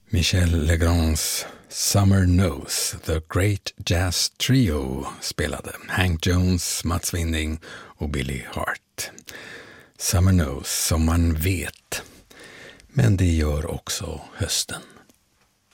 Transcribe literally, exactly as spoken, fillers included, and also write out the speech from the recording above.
Michel Legrands Summer Knows, The Great Jazz Trio spelade. Hank Jones, Mats Winding och Billy Hart. Summer Knows, som man vet. Men det gör också hösten.